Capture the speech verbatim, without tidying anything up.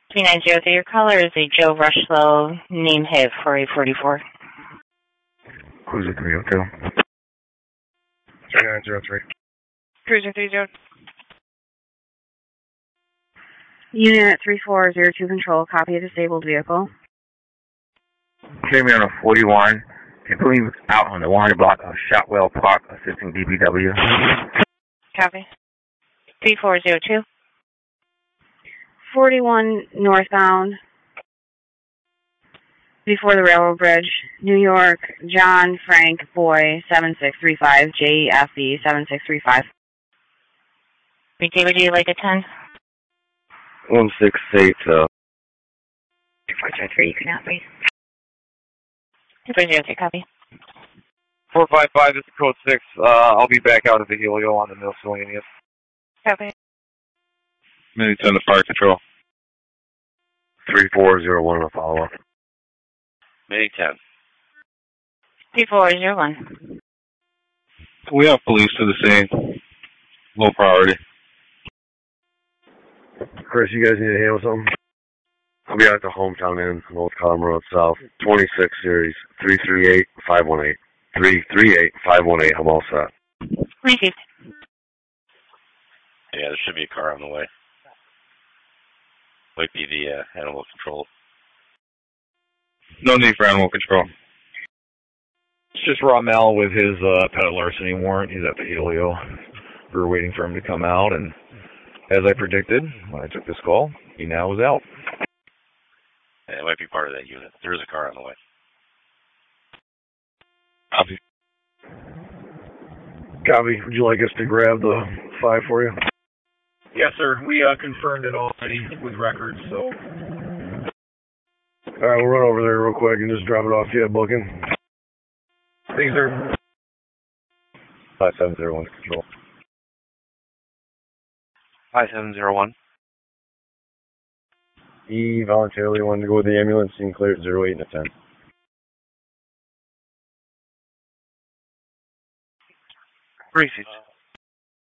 three nine zero three, your caller is a Joe Rushlow, name hit for a forty-four. Cruiser three oh two. three nine zero three. Cruiser three zero. Unit three four zero two control, copy a disabled vehicle. Came in on a forty-one. And put me out on the warning block of Shotwell Park, assisting D B W. Copy. three four zero two. forty-one northbound, before the railroad bridge, New York, John Frank Boy, seven six three five, J F B seven six three five. Would you like a ten? one six eight, uh... four zero three, you can out, please. four zero three, copy. four five five, this is code six. Uh, I'll be back out of the Helio on the Miscellaneous. Copy. Mini ten to fire control. three four zero one on a follow-up. Mini ten. three four zero one. We have police to the scene. Low priority. Chris, you guys need to handle something? I'll be out at the Hometown Inn, North Column Road South, twenty-six series, three three eight, five one eight. three three eight, five one eight, I'm all set. Received. Yeah, there should be a car on the way. Might be the uh, animal control. No need for animal control. It's just Ramel with his uh, pet larceny warrant. He's at the Helio. We were waiting for him to come out, and as I predicted, when I took this call, he now is out. Yeah, it might be part of that unit. There is a car on the way. Copy. Copy. Would you like us to grab the five for you? Yes, sir. We uh, confirmed it already with records, so... All right, we'll run over there real quick and just drop it off to you, booking. Things are... five seven zero one control. five seven zero one. He voluntarily wanted to go with the ambulance and cleared zero eight and a ten. Three seats.